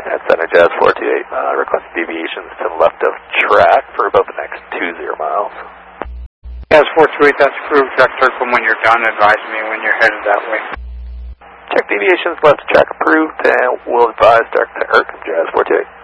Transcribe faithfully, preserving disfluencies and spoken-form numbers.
At Center Jazz four two eight, uh, request deviations to the left of track for about the next two zero miles. Jazz four two eight, that's approved. Check circle when you're done. Advise me when you're headed that way. Check deviations left of track approved, and we'll advise Dark to Earth, Jazz four two eight.